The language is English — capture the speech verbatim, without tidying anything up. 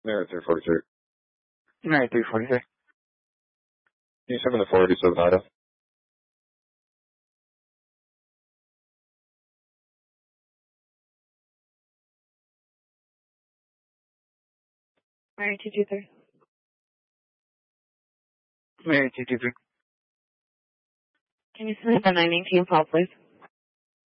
Merit three forty-three. Merit three forty-three. Can you seven to four eighty-seven Idaho? Merit two two three. Merit two two three. Can you send the nine eighteen call, please?